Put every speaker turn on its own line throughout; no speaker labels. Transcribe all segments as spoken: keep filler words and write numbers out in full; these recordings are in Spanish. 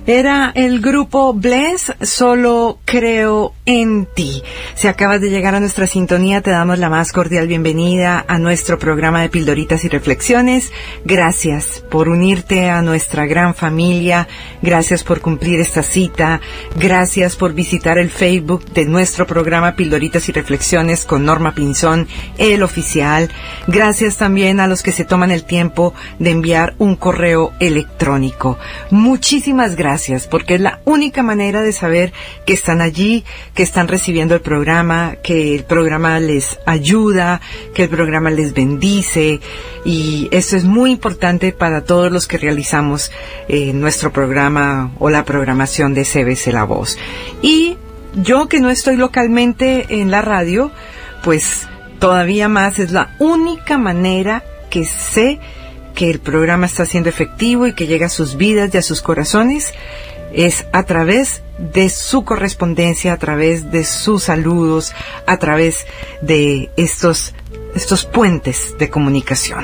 Era el grupo Bless, Solo Creo en Ti. Si acabas de llegar a nuestra sintonía, te damos la más cordial bienvenida a nuestro programa de Pildoritas y Reflexiones. Gracias por unirte a nuestra gran familia. Gracias por cumplir esta cita. Gracias por visitar el Facebook de nuestro programa Pildoritas y Reflexiones con Norma Pinzón, el oficial. Gracias también a los que se toman el tiempo de enviar un correo electrónico. Muchísimas gracias. Gracias, porque es la única manera de saber que están allí, que están recibiendo el programa, que el programa les ayuda, que el programa les bendice, y eso es muy importante para todos los que realizamos eh, nuestro programa o la programación de C B C La Voz. Y yo, que no estoy localmente en la radio, pues todavía más es la única manera que sé que el programa está siendo efectivo y que llega a sus vidas y a sus corazones, es a través de su correspondencia, a través de sus saludos, a través de estos, estos puentes de comunicación.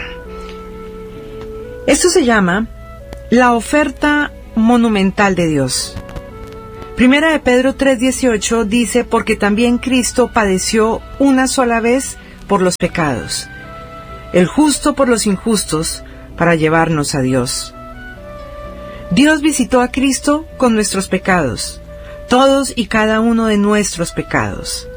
Esto se llama la oferta monumental de Dios. Primera de Pedro tres dieciocho dice: porque también Cristo padeció una sola vez por los pecados, el justo por los injustos, para llevarnos a Dios. Dios visitó a Cristo con nuestros pecados, todos y cada uno de nuestros pecados.